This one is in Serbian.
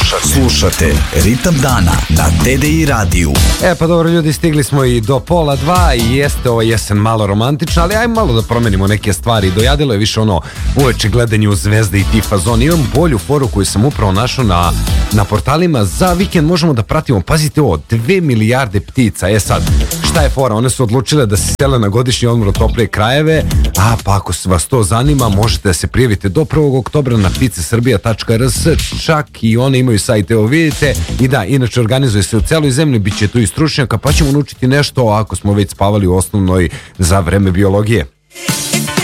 Slušate Ritam dana na TDI radiju. Pa dobro ljudi, stigli smo i do 1:30 i jeste ovo jesen malo romantična, ali ajmo malo da promenimo neke stvari. Dojadilo je više ono uveče gledanje u zvezde i ti fazon. Imam bolju foru koju sam upravo našao na portalima. Za vikend možemo da pratimo, pazite ovo, 2 milijarde ptica. Sad, šta je fora? One su odlučile da se sele na godišnji odmor u toplije krajeve, pa ako vas to zanima, možete da se prijavite do 1. oktobra na pticesrbija.rs, čak i one imaju sajt, evo vidite. I da, inače organizuje se u celoj zemlji, bit će tu i stručnjaka, pa ćemo naučiti nešto ako smo već spavali u osnovnoj za vreme biologije.